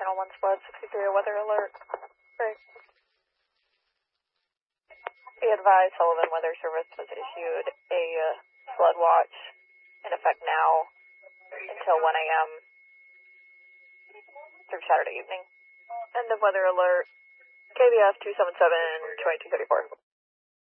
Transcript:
Channel 1 Flood 63, a weather alert. Great. Be advised, Sullivan Weather Service has issued a flood watch in effect now until 1 a.m. through Saturday evening. End of weather alert. KBF 277, 2234.